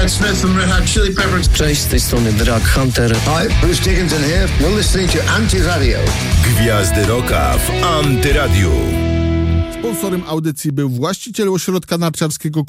Chad Smith from Red Hot Chili Peppers. Cześć, z tej strony Drag Hunter. Hi, Bruce Dickinson here. You're listening to Anti-Radio. Gwiazdy Rocka w Antyradiu. Sponsorem audycji był właściciel ośrodka narciarskiego